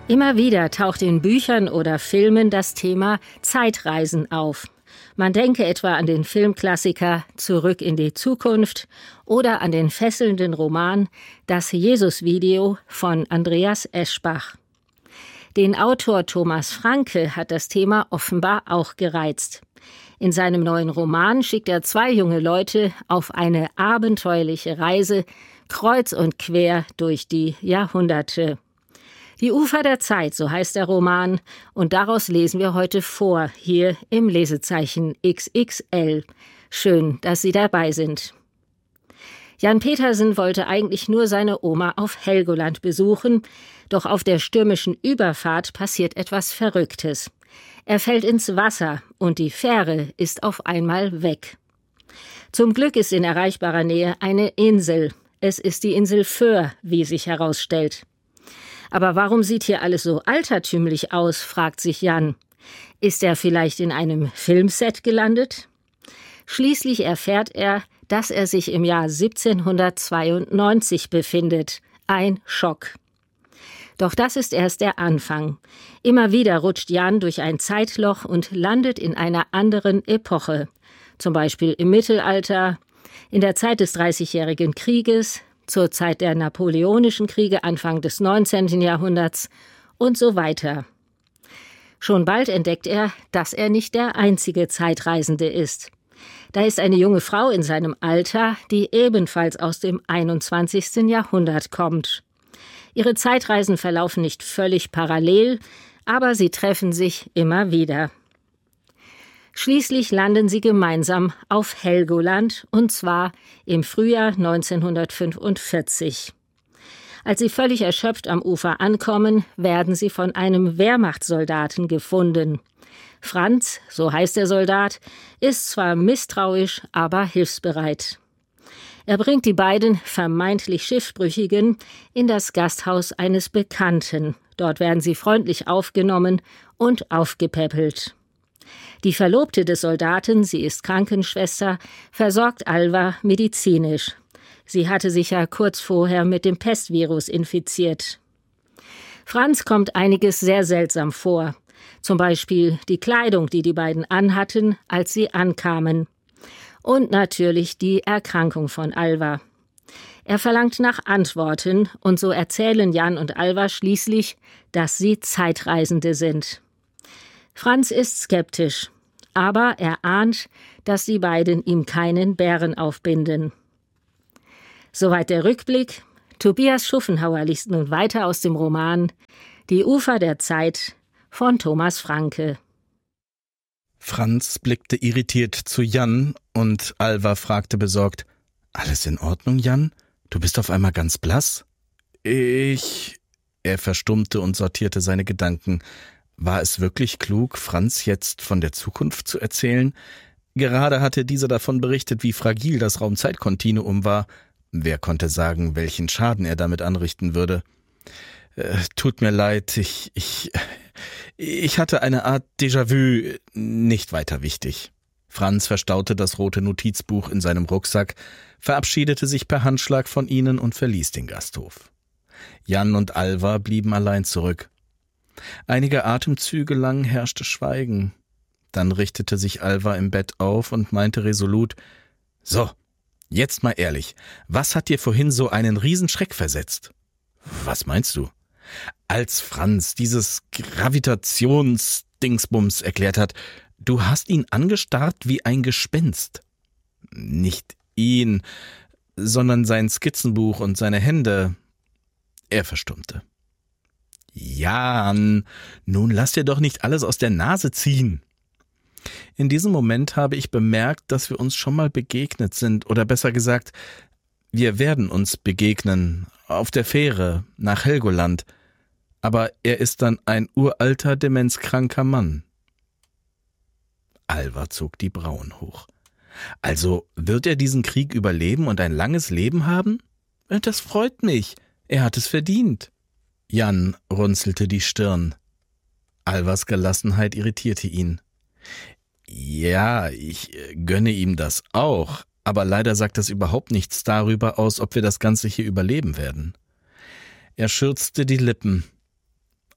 Immer wieder taucht in Büchern oder Filmen das Thema Zeitreisen auf. Man denke etwa an den Filmklassiker Zurück in die Zukunft oder an den fesselnden Roman Das Jesus-Video von Andreas Eschbach. Den Autor Thomas Franke hat das Thema offenbar auch gereizt. In seinem neuen Roman schickt er 2 junge Leute auf eine abenteuerliche Reise kreuz und quer durch die Jahrhunderte. Die Ufer der Zeit, so heißt der Roman, und daraus lesen wir heute vor, hier im Lesezeichen XXL. Schön, dass Sie dabei sind. Jan Petersen wollte eigentlich nur seine Oma auf Helgoland besuchen, doch auf der stürmischen Überfahrt passiert etwas Verrücktes. Er fällt ins Wasser und die Fähre ist auf einmal weg. Zum Glück ist in erreichbarer Nähe eine Insel. Es ist die Insel Föhr, wie sich herausstellt. Aber warum sieht hier alles so altertümlich aus, fragt sich Jan. Ist er vielleicht in einem Filmset gelandet? Schließlich erfährt er, dass er sich im Jahr 1792 befindet. Ein Schock. Doch das ist erst der Anfang. Immer wieder rutscht Jan durch ein Zeitloch und landet in einer anderen Epoche. Zum Beispiel im Mittelalter, in der Zeit des Dreißigjährigen Krieges, zur Zeit der Napoleonischen Kriege Anfang des 19. Jahrhunderts und so weiter. Schon bald entdeckt er, dass er nicht der einzige Zeitreisende ist. Da ist eine junge Frau in seinem Alter, die ebenfalls aus dem 21. Jahrhundert kommt. Ihre Zeitreisen verlaufen nicht völlig parallel, aber sie treffen sich immer wieder. Schließlich landen sie gemeinsam auf Helgoland, und zwar im Frühjahr 1945. Als sie völlig erschöpft am Ufer ankommen, werden sie von einem Wehrmachtssoldaten gefunden. Franz, so heißt der Soldat, ist zwar misstrauisch, aber hilfsbereit. Er bringt die beiden vermeintlich Schiffbrüchigen in das Gasthaus eines Bekannten. Dort werden sie freundlich aufgenommen und aufgepäppelt. Die Verlobte des Soldaten, sie ist Krankenschwester, versorgt Alva medizinisch. Sie hatte sich ja kurz vorher mit dem Pestvirus infiziert. Franz kommt einiges sehr seltsam vor. Zum Beispiel die Kleidung, die die beiden anhatten, als sie ankamen. Und natürlich die Erkrankung von Alva. Er verlangt nach Antworten und so erzählen Jan und Alva schließlich, dass sie Zeitreisende sind. Franz ist skeptisch, aber er ahnt, dass die beiden ihm keinen Bären aufbinden. Soweit der Rückblick. Tobias Schuffenhauer liest nun weiter aus dem Roman Die Ufer der Zeit von Thomas Franke. Franz blickte irritiert zu Jan und Alva fragte besorgt: »Alles in Ordnung, Jan? Du bist auf einmal ganz blass?« Er verstummte und sortierte seine Gedanken. War es wirklich klug, Franz jetzt von der Zukunft zu erzählen? Gerade hatte dieser davon berichtet, wie fragil das Raum-Zeit-Kontinuum war. Wer konnte sagen, welchen Schaden er damit anrichten würde? Tut mir leid, ich hatte eine Art Déjà-vu, nicht weiter wichtig. Franz verstaute das rote Notizbuch in seinem Rucksack, verabschiedete sich per Handschlag von ihnen und verließ den Gasthof. Jan und Alva blieben allein zurück. Einige Atemzüge lang herrschte Schweigen. Dann richtete sich Alva im Bett auf und meinte resolut: »So, jetzt mal ehrlich, was hat dir vorhin so einen Riesenschreck versetzt?« »Was meinst du?« »Als Franz dieses Gravitationsdingsbums erklärt hat, du hast ihn angestarrt wie ein Gespenst.« »Nicht ihn, sondern sein Skizzenbuch und seine Hände.« Er verstummte. »Jan, nun lass dir doch nicht alles aus der Nase ziehen.« In diesem Moment habe ich bemerkt, dass wir uns schon mal begegnet sind, oder besser gesagt, wir werden uns begegnen, auf der Fähre nach Helgoland. Aber er ist dann ein uralter, demenzkranker Mann. Alva zog die Brauen hoch. »Also wird er diesen Krieg überleben und ein langes Leben haben?« »Das freut mich. Er hat es verdient.« Jan runzelte die Stirn. Alvas Gelassenheit irritierte ihn. »Ja, ich gönne ihm das auch, aber leider sagt das überhaupt nichts darüber aus, ob wir das Ganze hier überleben werden.« Er schürzte die Lippen.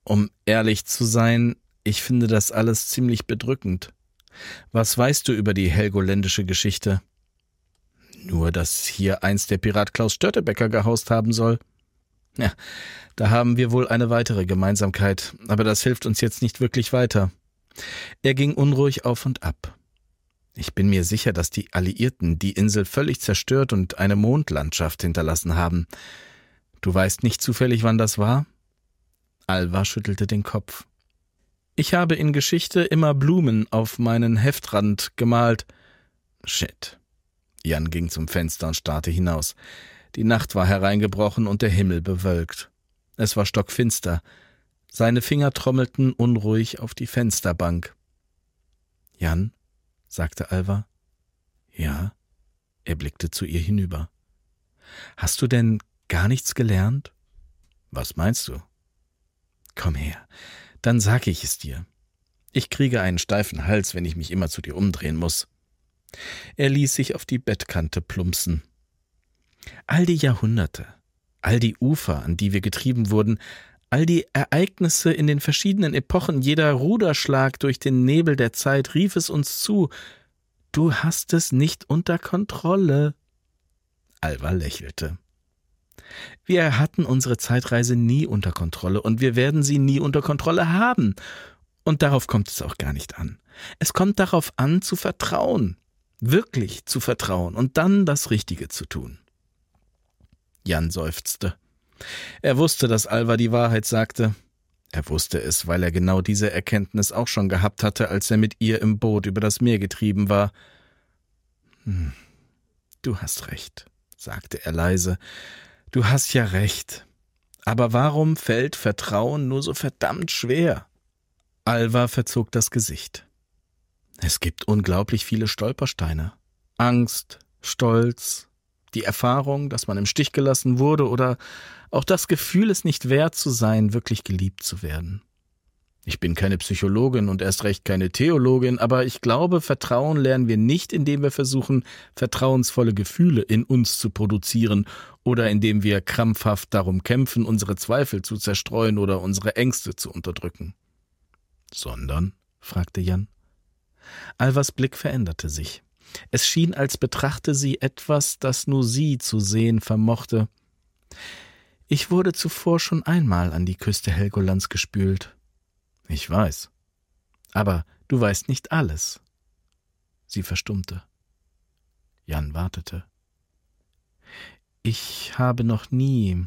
Um ehrlich zu sein, ich finde das alles ziemlich bedrückend. Was weißt du über die helgoländische Geschichte? Nur, dass hier einst der Pirat Klaus Störtebeker gehaust haben soll. Ja, da haben wir wohl eine weitere Gemeinsamkeit, aber das hilft uns jetzt nicht wirklich weiter. Er ging unruhig auf und ab. Ich bin mir sicher, dass die Alliierten die Insel völlig zerstört und eine Mondlandschaft hinterlassen haben. Du weißt nicht zufällig, wann das war? Alva schüttelte den Kopf. Ich habe in Geschichte immer Blumen auf meinen Heftrand gemalt. Shit. Jan ging zum Fenster und starrte hinaus. Die Nacht war hereingebrochen und der Himmel bewölkt. Es war stockfinster. Seine Finger trommelten unruhig auf die Fensterbank. »Jan«, sagte Alva. »Ja?« Er blickte zu ihr hinüber. »Hast du denn gar nichts gelernt?« »Was meinst du?« »Komm her, dann sag ich es dir. Ich kriege einen steifen Hals, wenn ich mich immer zu dir umdrehen muss.« Er ließ sich auf die Bettkante plumpsen. All die Jahrhunderte, all die Ufer, an die wir getrieben wurden, all die Ereignisse in den verschiedenen Epochen, jeder Ruderschlag durch den Nebel der Zeit rief es uns zu. Du hast es nicht unter Kontrolle. Alva lächelte. Wir hatten unsere Zeitreise nie unter Kontrolle und wir werden sie nie unter Kontrolle haben. Und darauf kommt es auch gar nicht an. Es kommt darauf an, zu vertrauen, wirklich zu vertrauen und dann das Richtige zu tun. Jan seufzte. Er wusste, dass Alva die Wahrheit sagte. Er wusste es, weil er genau diese Erkenntnis auch schon gehabt hatte, als er mit ihr im Boot über das Meer getrieben war. »Du hast recht«, sagte er leise. »Du hast ja recht. Aber warum fällt Vertrauen nur so verdammt schwer?« Alva verzog das Gesicht. »Es gibt unglaublich viele Stolpersteine. Angst, Stolz, die Erfahrung, dass man im Stich gelassen wurde oder auch das Gefühl, es nicht wert zu sein, wirklich geliebt zu werden. Ich bin keine Psychologin und erst recht keine Theologin, aber ich glaube, Vertrauen lernen wir nicht, indem wir versuchen, vertrauensvolle Gefühle in uns zu produzieren oder indem wir krampfhaft darum kämpfen, unsere Zweifel zu zerstreuen oder unsere Ängste zu unterdrücken.« »Sondern?« fragte Jan. Alvas Blick veränderte sich. Es schien, als betrachte sie etwas, das nur sie zu sehen vermochte. »Ich wurde zuvor schon einmal an die Küste Helgolands gespült.« »Ich weiß. Aber du weißt nicht alles.« Sie verstummte. Jan wartete. »Ich habe noch nie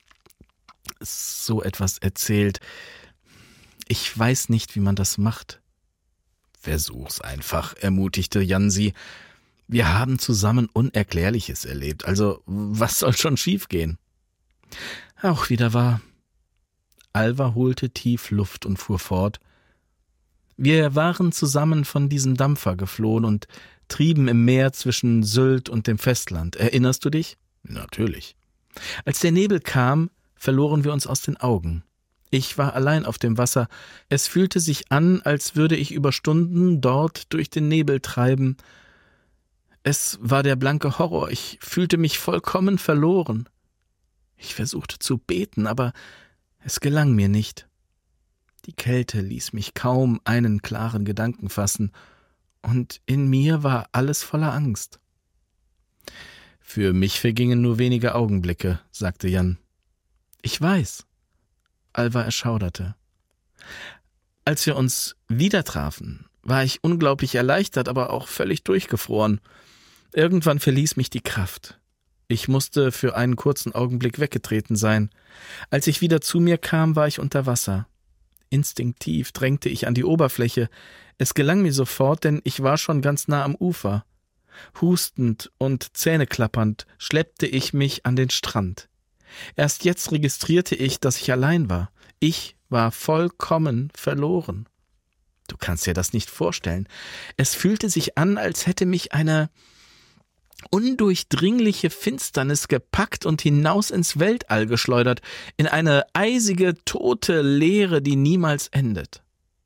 so etwas erzählt. Ich weiß nicht, wie man das macht.« »Versuch's einfach«, ermutigte Jan sie. »Wir haben zusammen Unerklärliches erlebt, also was soll schon schiefgehen?« »Auch wieder wahr.« Alva holte tief Luft und fuhr fort. »Wir waren zusammen von diesem Dampfer geflohen und trieben im Meer zwischen Sylt und dem Festland. Erinnerst du dich?« »Natürlich.« »Als der Nebel kam, verloren wir uns aus den Augen. Ich war allein auf dem Wasser. Es fühlte sich an, als würde ich über Stunden dort durch den Nebel treiben. Es war der blanke Horror. Ich fühlte mich vollkommen verloren. Ich versuchte zu beten, aber es gelang mir nicht. Die Kälte ließ mich kaum einen klaren Gedanken fassen, und in mir war alles voller Angst.« »Für mich vergingen nur wenige Augenblicke«, sagte Jan. »Ich weiß.« Alva erschauderte. »Als wir uns wieder trafen, war ich unglaublich erleichtert, aber auch völlig durchgefroren. Irgendwann verließ mich die Kraft. Ich musste für einen kurzen Augenblick weggetreten sein. Als ich wieder zu mir kam, war ich unter Wasser. Instinktiv drängte ich an die Oberfläche. Es gelang mir sofort, denn ich war schon ganz nah am Ufer. Hustend und zähneklappernd schleppte ich mich an den Strand. Erst jetzt registrierte ich, dass ich allein war. Ich war vollkommen verloren. Du kannst dir das nicht vorstellen. Es fühlte sich an, als hätte mich eine undurchdringliche Finsternis gepackt und hinaus ins Weltall geschleudert, in eine eisige, tote Leere, die niemals endet.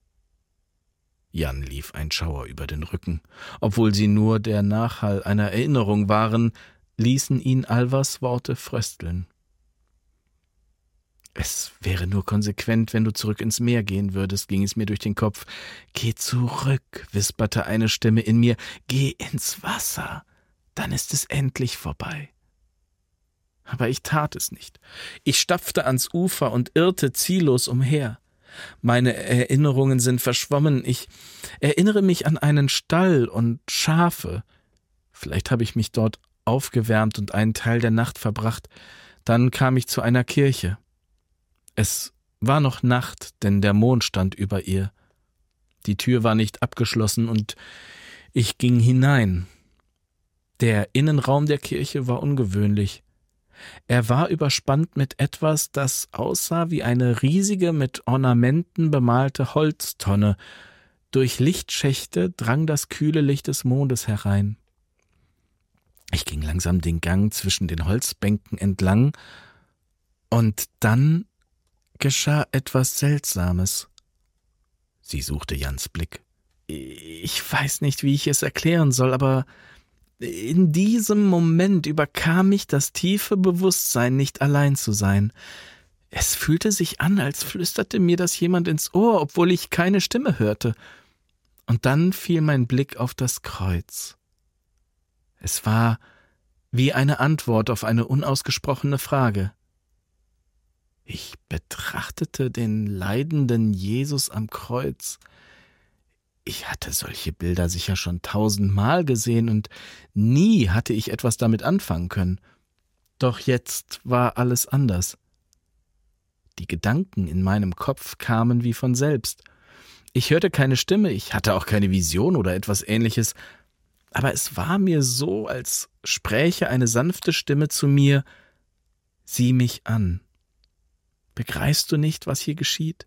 Jan lief ein Schauer über den Rücken. Obwohl sie nur der Nachhall einer Erinnerung waren, ließen ihn Alvas Worte frösteln. Es wäre nur konsequent, wenn du zurück ins Meer gehen würdest, ging es mir durch den Kopf. Geh zurück, wisperte eine Stimme in mir, geh ins Wasser, dann ist es endlich vorbei. Aber ich tat es nicht. Ich stapfte ans Ufer und irrte ziellos umher. Meine Erinnerungen sind verschwommen. Ich erinnere mich an einen Stall und Schafe. Vielleicht habe ich mich dort aufgewärmt und einen Teil der Nacht verbracht. Dann kam ich zu einer Kirche. Es war noch Nacht, denn der Mond stand über ihr. Die Tür war nicht abgeschlossen und ich ging hinein. Der Innenraum der Kirche war ungewöhnlich. Er war überspannt mit etwas, das aussah wie eine riesige, mit Ornamenten bemalte Holztonne. Durch Lichtschächte drang das kühle Licht des Mondes herein. Ich ging langsam den Gang zwischen den Holzbänken entlang, und dann geschah etwas Seltsames. Sie suchte Jans Blick. Ich weiß nicht, wie ich es erklären soll, aber in diesem Moment überkam mich das tiefe Bewusstsein, nicht allein zu sein. Es fühlte sich an, als flüsterte mir das jemand ins Ohr, obwohl ich keine Stimme hörte. Und dann fiel mein Blick auf das Kreuz. Es war wie eine Antwort auf eine unausgesprochene Frage. Ich betrachtete den leidenden Jesus am Kreuz. Ich hatte solche Bilder sicher schon 1000-mal gesehen und nie hatte ich etwas damit anfangen können. Doch jetzt war alles anders. Die Gedanken in meinem Kopf kamen wie von selbst. Ich hörte keine Stimme, ich hatte auch keine Vision oder etwas Ähnliches, aber es war mir so, als spräche eine sanfte Stimme zu mir: Sieh mich an. Begreifst du nicht, was hier geschieht?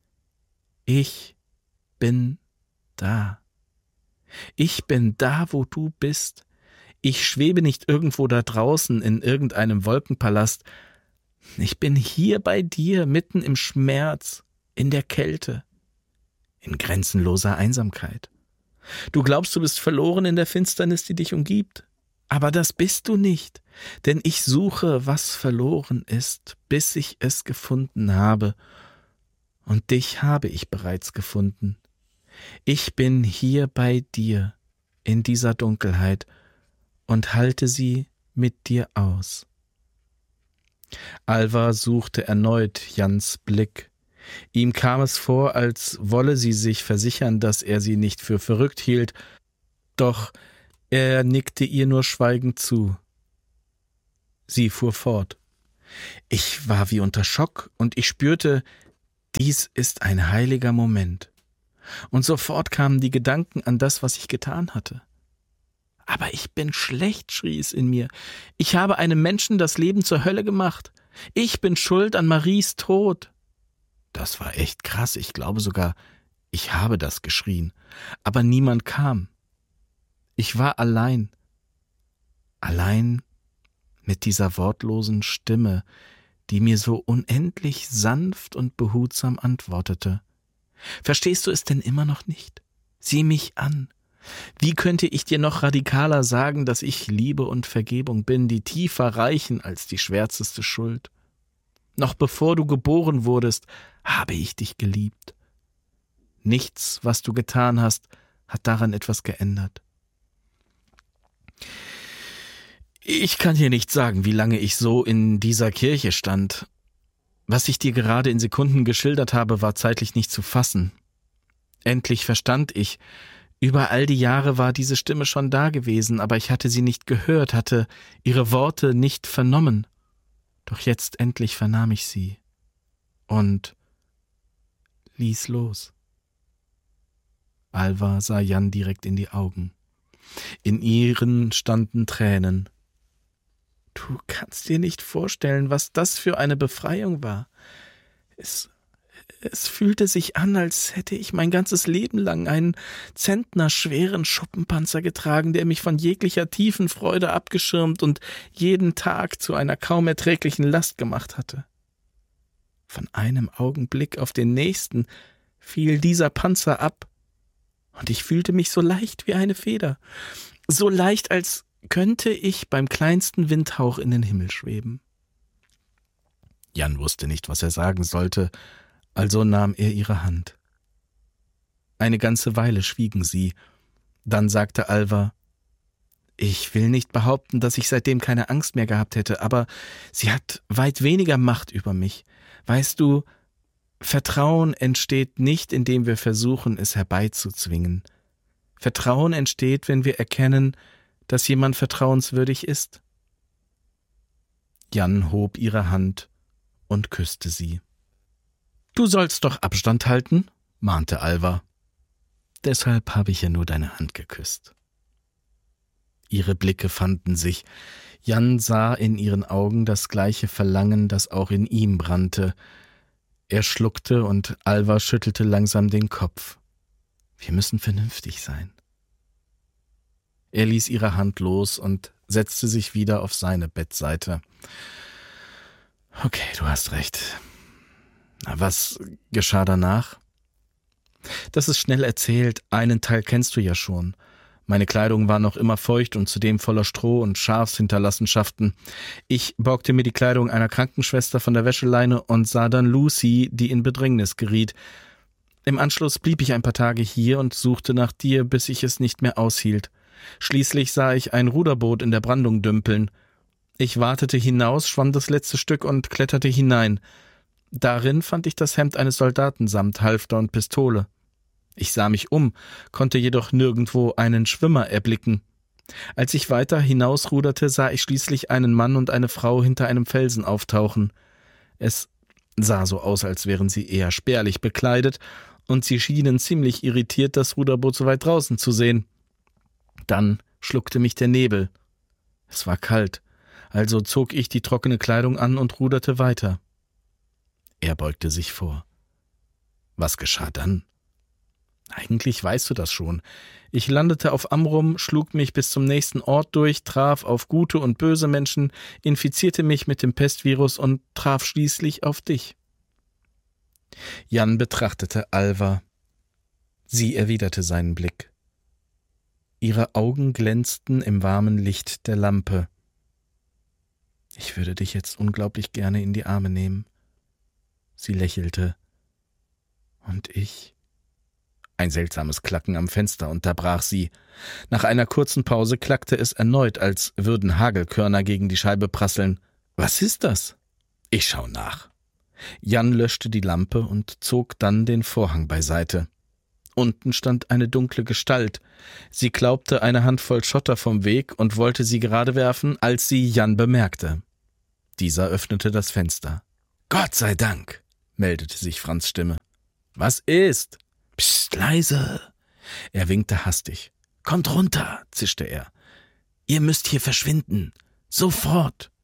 Ich bin da. Ich bin da, wo du bist. Ich schwebe nicht irgendwo da draußen in irgendeinem Wolkenpalast. Ich bin hier bei dir, mitten im Schmerz, in der Kälte, in grenzenloser Einsamkeit. Du glaubst, du bist verloren in der Finsternis, die dich umgibt. Aber das bist du nicht, denn ich suche, was verloren ist, bis ich es gefunden habe. Und dich habe ich bereits gefunden. Ich bin hier bei dir, in dieser Dunkelheit, und halte sie mit dir aus. Alva suchte erneut Jans Blick. Ihm kam es vor, als wolle sie sich versichern, dass er sie nicht für verrückt hielt, doch er nickte ihr nur schweigend zu. Sie fuhr fort. Ich war wie unter Schock, und ich spürte, dies ist ein heiliger Moment. Und sofort kamen die Gedanken an das, was ich getan hatte. Aber ich bin schlecht, schrie es in mir. Ich habe einem Menschen das Leben zur Hölle gemacht. Ich bin schuld an Maries Tod. Das war echt krass. Ich glaube sogar, ich habe das geschrien. Aber niemand kam. Ich war allein. Allein mit dieser wortlosen Stimme, die mir so unendlich sanft und behutsam antwortete. Verstehst du es denn immer noch nicht? Sieh mich an. Wie könnte ich dir noch radikaler sagen, dass ich Liebe und Vergebung bin, die tiefer reichen als die schwärzeste Schuld? Noch bevor du geboren wurdest, habe ich dich geliebt. Nichts, was du getan hast, hat daran etwas geändert. Ich kann dir nicht sagen, wie lange ich so in dieser Kirche stand. Was ich dir gerade in Sekunden geschildert habe, war zeitlich nicht zu fassen. Endlich verstand ich, über all die Jahre war diese Stimme schon da gewesen, aber ich hatte sie nicht gehört, hatte ihre Worte nicht vernommen. Doch jetzt endlich vernahm ich sie und ließ los. Alva sah Jan direkt in die Augen. In ihren standen Tränen. Du kannst dir nicht vorstellen, was das für eine Befreiung war. Es fühlte sich an, als hätte ich mein ganzes Leben lang einen zentnerschweren Schuppenpanzer getragen, der mich von jeglicher tiefen Freude abgeschirmt und jeden Tag zu einer kaum erträglichen Last gemacht hatte. Von einem Augenblick auf den nächsten fiel dieser Panzer ab, und ich fühlte mich so leicht wie eine Feder, so leicht, als könnte ich beim kleinsten Windhauch in den Himmel schweben. Jan wusste nicht, was er sagen sollte, also nahm er ihre Hand. Eine ganze Weile schwiegen sie. Dann sagte Alva: »Ich will nicht behaupten, dass ich seitdem keine Angst mehr gehabt hätte, aber sie hat weit weniger Macht über mich. Weißt du, Vertrauen entsteht nicht, indem wir versuchen, es herbeizuzwingen. Vertrauen entsteht, wenn wir erkennen, dass jemand vertrauenswürdig ist.« Jan hob ihre Hand und küsste sie. »Du sollst doch Abstand halten«, mahnte Alva. »Deshalb habe ich ja nur deine Hand geküsst.« Ihre Blicke fanden sich. Jan sah in ihren Augen das gleiche Verlangen, das auch in ihm brannte. Er schluckte und Alva schüttelte langsam den Kopf. »Wir müssen vernünftig sein.« Er ließ ihre Hand los und setzte sich wieder auf seine Bettseite. »Okay, du hast recht. Was geschah danach?« »Das ist schnell erzählt. Einen Teil kennst du ja schon. Meine Kleidung war noch immer feucht und zudem voller Stroh und Schafshinterlassenschaften. Ich borgte mir die Kleidung einer Krankenschwester von der Wäscheleine und sah dann Lucy, die in Bedrängnis geriet. Im Anschluss blieb ich ein paar Tage hier und suchte nach dir, bis ich es nicht mehr aushielt. Schließlich sah ich ein Ruderboot in der Brandung dümpeln. Ich wartete hinaus, schwamm das letzte Stück und kletterte hinein. Darin fand ich das Hemd eines Soldaten samt Halfter und Pistole. Ich sah mich um, konnte jedoch nirgendwo einen Schwimmer erblicken. Als ich weiter hinausruderte, sah ich schließlich einen Mann und eine Frau hinter einem Felsen auftauchen. Es sah so aus, als wären sie eher spärlich bekleidet, und sie schienen ziemlich irritiert, das Ruderboot so weit draußen zu sehen. Dann schluckte mich der Nebel. Es war kalt, also zog ich die trockene Kleidung an und ruderte weiter. Er beugte sich vor. Was geschah dann? Eigentlich weißt du das schon. Ich landete auf Amrum, schlug mich bis zum nächsten Ort durch, traf auf gute und böse Menschen, infizierte mich mit dem Pestvirus und traf schließlich auf dich. Jan betrachtete Alva. Sie erwiderte seinen Blick. Ihre Augen glänzten im warmen Licht der Lampe. Ich würde dich jetzt unglaublich gerne in die Arme nehmen. Sie lächelte. Und ich? Ein seltsames Klacken am Fenster unterbrach sie. Nach einer kurzen Pause klackte es erneut, als würden Hagelkörner gegen die Scheibe prasseln. »Was ist das?« »Ich schau nach.« Jan löschte die Lampe und zog dann den Vorhang beiseite. Unten stand eine dunkle Gestalt. Sie klaubte eine Handvoll Schotter vom Weg und wollte sie gerade werfen, als sie Jan bemerkte. Dieser öffnete das Fenster. »Gott sei Dank«, meldete sich Franz' Stimme. »Was ist?« »Psst, leise!« Er winkte hastig. »Kommt runter«, zischte er. »Ihr müsst hier verschwinden. Sofort!«